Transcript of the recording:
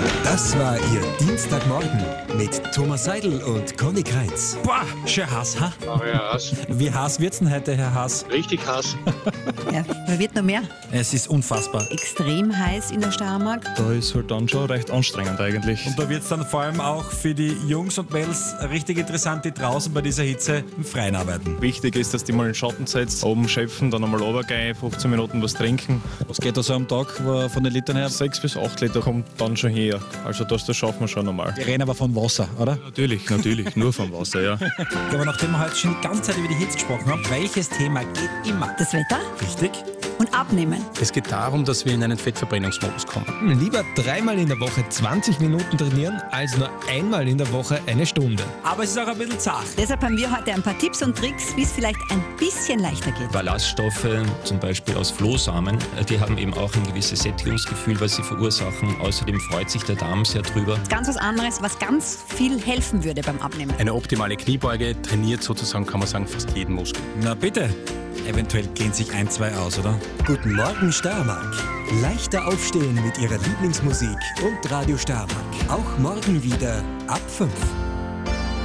Das war Ihr Dienstagmorgen mit Thomas Seidel und Conny Kreitz. Boah, schön Hass, ha? Ach ja, Hass. Wie heiß wird's denn heute, Herr Haas? Richtig Hass. Ja, wer wird noch mehr? Es ist unfassbar. Extrem heiß in der Steiermark. Da ist halt dann schon recht anstrengend eigentlich. Und da wird's dann vor allem auch für die Jungs und Mädels richtig interessant, die draußen bei dieser Hitze im Freien arbeiten. Wichtig ist, dass die mal in den Schatten setzt, oben schöpfen, dann einmal runtergehen, 15 Minuten was trinken. Was geht da so am Tag von den Litern her? 6 bis 8 Liter kommt dann schon her. Also das schaffen wir schon einmal. Wir reden aber von Wasser, oder? Natürlich, nur vom Wasser, ja. Ja, aber nachdem wir heute schon die ganze Zeit über die Hitze gesprochen haben, welches Thema geht immer? Das Wetter Richtig? und Abnehmen. Es geht darum, dass wir in einen Fettverbrennungsmodus kommen. Lieber 3-mal in der Woche 20 Minuten trainieren, als nur einmal in der Woche eine Stunde. Aber es ist auch ein bisschen zart. Deshalb haben wir heute ein paar Tipps und Tricks, wie es vielleicht ein bisschen leichter geht. Ballaststoffe, zum Beispiel aus Flohsamen, die haben eben auch ein gewisses Sättigungsgefühl, was sie verursachen. Außerdem freut sich der Darm sehr drüber. Ganz was anderes, was ganz viel helfen würde beim Abnehmen. Eine optimale Kniebeuge trainiert sozusagen, kann man sagen, fast jeden Muskel. Na bitte. Eventuell gehen sich 1, 2 aus, oder? Guten Morgen Steiermark. Leichter aufstehen mit Ihrer Lieblingsmusik und Radio Steiermark. Auch morgen wieder ab 5.